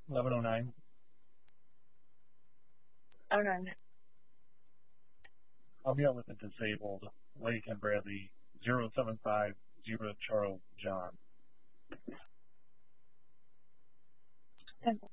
1109. Oh no. I'll be out with the disabled Lake and Bradley 0750 Charles John.